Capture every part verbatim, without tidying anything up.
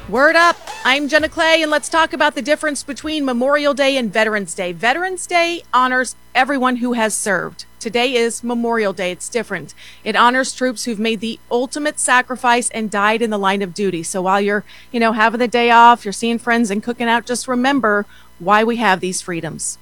Word up! I'm Jenna Clay, and let's talk about the difference between Memorial Day and Veterans Day. Veterans Day honors everyone who has served. Today is Memorial Day. It's different. It honors troops who've made the ultimate sacrifice and died in the line of duty. So while you're, you know, having the day off, you're seeing friends and cooking out, just remember why we have these freedoms.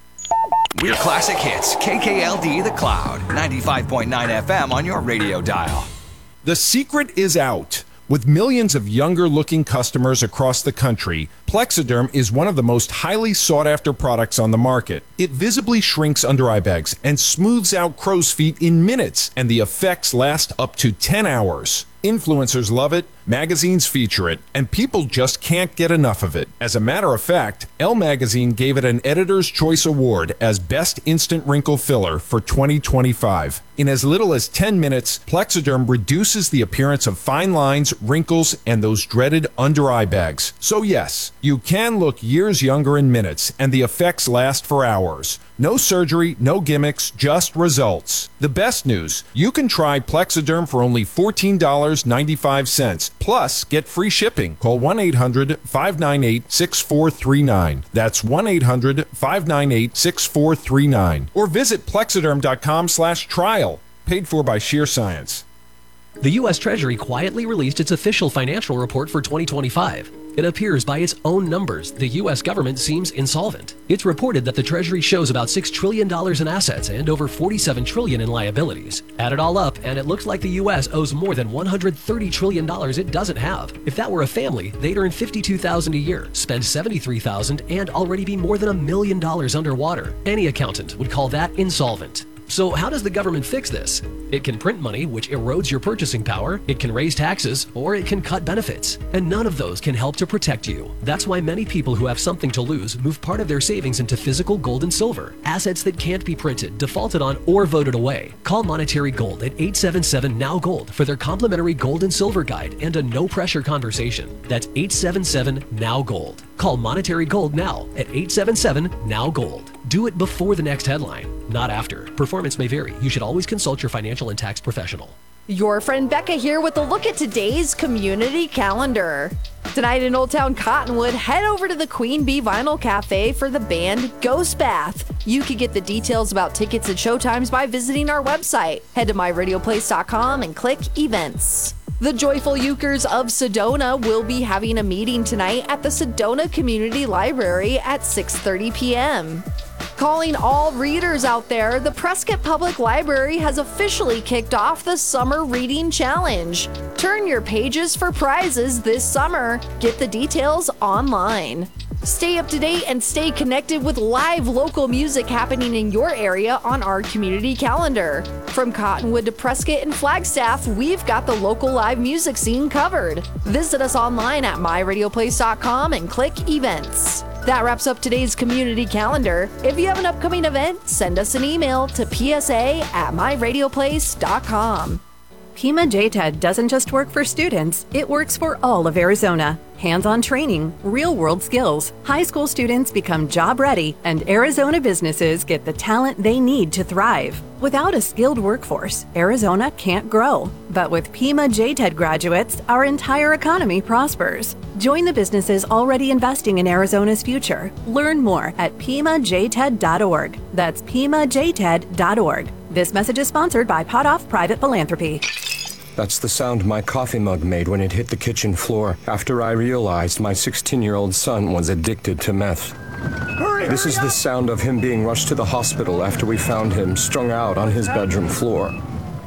We're Classic Hits, K K L D The Cloud, ninety-five point nine F M on your radio dial. The secret is out. With millions of younger-looking customers across the country, Plexiderm is one of the most highly sought-after products on the market. It visibly shrinks under-eye bags and smooths out crow's feet in minutes, and the effects last up to ten hours. Influencers love it, magazines feature it, and people just can't get enough of it. As a matter of fact, Elle Magazine gave it an Editor's Choice Award as Best Instant Wrinkle Filler for twenty twenty-five. In as little as ten minutes, Plexiderm reduces the appearance of fine lines, wrinkles, and those dreaded under-eye bags. So yes, you can look years younger in minutes, and the effects last for hours. No surgery, no gimmicks, just results. The best news, you can try Plexiderm for only fourteen dollars and ninety-five cents. Plus, get free shipping. Call one eight hundred, five nine eight, six four three nine. That's one eight hundred, five nine eight, six four three nine. Or visit plexiderm.com slash trial. Paid for by Sheer Science. The U S Treasury quietly released its official financial report for twenty twenty-five. It appears by its own numbers, the U S government seems insolvent. It's reported that the Treasury shows about six trillion dollars in assets and over forty-seven trillion dollars in liabilities. Add it all up, and it looks like the U S owes more than one hundred thirty trillion dollars it doesn't have. If that were a family, they'd earn fifty-two thousand dollars a year, spend seventy-three thousand dollars, and already be more than a million dollars underwater. Any accountant would call that insolvent. So how does the government fix this? It can print money, which erodes your purchasing power, it can raise taxes, or it can cut benefits. And none of those can help to protect you. That's why many people who have something to lose move part of their savings into physical gold and silver, assets that can't be printed, defaulted on, or voted away. Call Monetary Gold at eight seven seven, N O W Gold for their complimentary gold and silver guide and a no-pressure conversation. That's eight seven seven, N O W Gold. Call Monetary Gold now at eight seven seven, N O W Gold. Do it before the next headline, not after. Performance may vary. You should always consult your financial and tax professional. Your friend Becca here with a look at today's community calendar. Tonight in Old Town Cottonwood, head over to the Queen Bee Vinyl Cafe for the band Ghost Bath. You can get the details about tickets and showtimes by visiting our website. Head to my radio place dot com and click events. The Joyful Euchers of Sedona will be having a meeting tonight at the Sedona Community Library at six thirty p.m. Calling all readers out there, the Prescott Public Library has officially kicked off the Summer Reading Challenge. Turn your pages for prizes this summer. Get the details online. Stay up to date and stay connected with live local music happening in your area on our community calendar. From Cottonwood to Prescott and Flagstaff, we've got the local live music scene covered. Visit us online at my radio place dot com and click events. That wraps up today's community calendar. If you have an upcoming event, send us an email to p s a at my radio place dot com. Pima J TED doesn't just work for students, it works for all of Arizona. Hands-on training, real-world skills, high school students become job-ready, and Arizona businesses get the talent they need to thrive. Without a skilled workforce, Arizona can't grow. But with Pima J TED graduates, our entire economy prospers. Join the businesses already investing in Arizona's future. Learn more at pima j ted dot org. That's pima j ted dot org. This message is sponsored by Potoff Private Philanthropy. That's the sound my coffee mug made when it hit the kitchen floor after I realized my sixteen-year-old son was addicted to meth. Hurry, this hurry is up. The sound of him being rushed to the hospital after we found him strung out on his bedroom floor.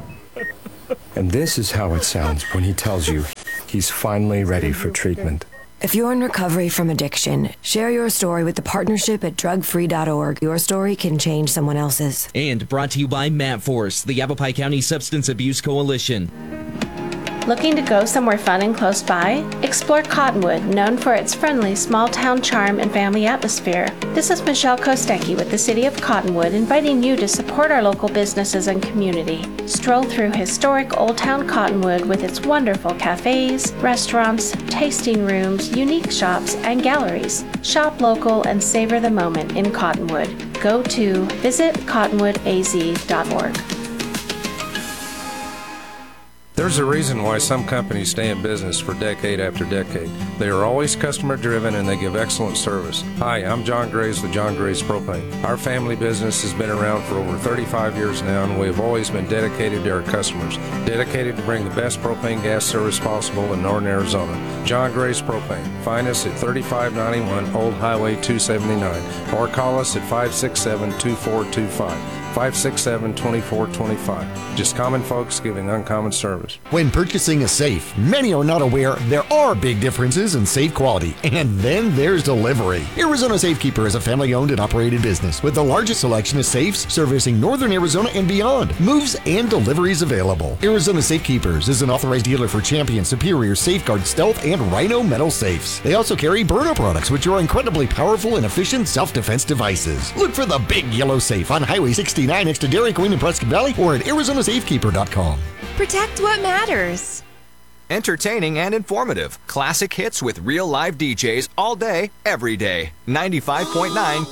And this is how it sounds when he tells you he's finally ready for treatment. If you're in recovery from addiction, share your story with the partnership at drug free dot org. Your story can change someone else's. And brought to you by MapForce, the Yavapai County Substance Abuse Coalition. Looking to go somewhere fun and close by? Explore Cottonwood, known for its friendly small-town charm and family atmosphere. This is Michelle Kostecki with the City of Cottonwood, inviting you to support our local businesses and community. Stroll through historic Old Town Cottonwood with its wonderful cafes, restaurants, tasting rooms, unique shops, and galleries. Shop local and savor the moment in Cottonwood. Go to visit cottonwood a z dot org. There's a reason why some companies stay in business for decade after decade. They are always customer driven and they give excellent service. Hi, I'm John Graves with John Graves Propane. Our family business has been around for over thirty-five years now, and we have always been dedicated to our customers, dedicated to bring the best propane gas service possible in northern Arizona. John Graves Propane. Find us at thirty-five ninety-one Old Highway two seventy-nine or call us at five six seven, two four two five. five six seven, two four two five. Just common folks giving uncommon service. When purchasing a safe, many are not aware there are big differences in safe quality. And then there's delivery. Arizona Safekeeper is a family-owned and operated business with the largest selection of safes servicing northern Arizona and beyond. Moves and deliveries available. Arizona Safekeepers is an authorized dealer for Champion, Superior, Safeguard, Stealth, and Rhino metal safes. They also carry Byrna products, which are incredibly powerful and efficient self-defense devices. Look for the big yellow safe on Highway sixty-nine next to Dairy Queen in Prescott Valley or at Arizona Safekeeper dot com. Protect what matters. Entertaining and informative. Classic hits with real live D Js all day, every day. ninety-five point nine